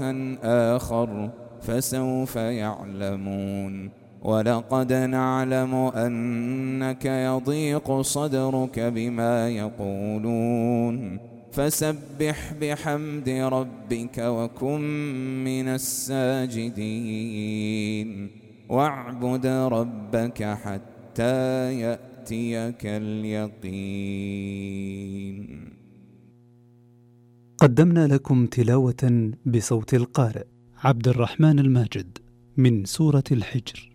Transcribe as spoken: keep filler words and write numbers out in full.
آخر فسوف يعلمون. ولقد نعلم أنك يضيق صدرك بما يقولون فسبح بحمد ربك وكن من الساجدين واعبد ربك حتى يأتيك اليقين. قدمنا لكم تلاوة بصوت القارئ عبد الرحمن الماجد من سورة الحجر.